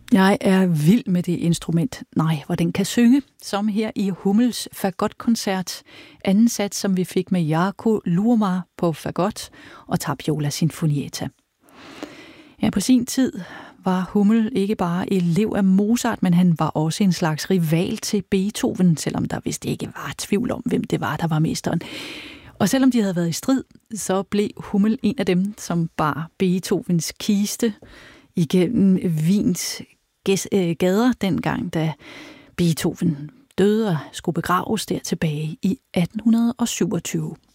Jeg er vild med det instrument. Nej, hvor den kan synge, som her i Hummels fagotkoncert. Anden sats, som vi fik med Jarkko Luoma på fagot og Tapiola Sinfonietta. Ja, på sin tid var Hummel ikke bare elev af Mozart, men han var også en slags rival til Beethoven, selvom der vist ikke var tvivl om, hvem det var, der var mesteren. Og selvom de havde været i strid, så blev Hummel en af dem, som bar Beethovens kiste igennem Wiens gader dengang, da Beethoven døde og skulle begraves der tilbage i 1827.